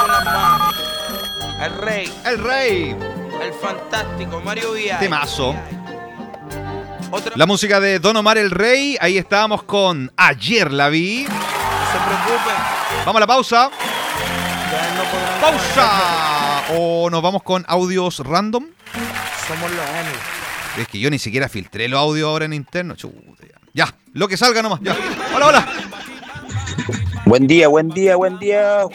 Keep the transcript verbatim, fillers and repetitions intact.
con las manos. El rey, El rey. el fantástico Mario Vidal. Temazo. Otra. La música de Don Omar el Rey. Ahí estábamos con Ayer la vi. No se preocupen. Vamos a la pausa. Ya no podrán ¡Pausa! O nos vamos con audios random. saber. Somos los Emmys. Es que yo ni siquiera filtré los audios ahora en interno. Chuta, ya. Ya, lo que salga nomás. Ya. Hola, hola. Buen día, buen día, buen día.